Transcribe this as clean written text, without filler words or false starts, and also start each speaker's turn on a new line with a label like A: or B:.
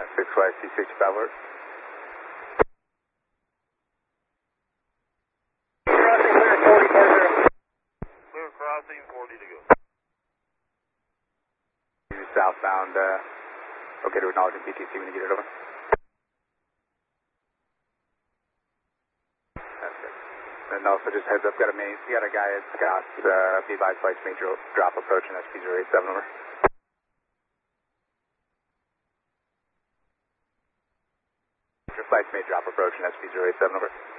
A: 6YC65 alert.
B: Clear crossing, 40 to go.
A: Southbound, okay to acknowledging PTC when you get it over. And also just heads up, got a guy at Scott, be advised flights major drop approaching SP087 over. Flights may drop approaching SP087 over.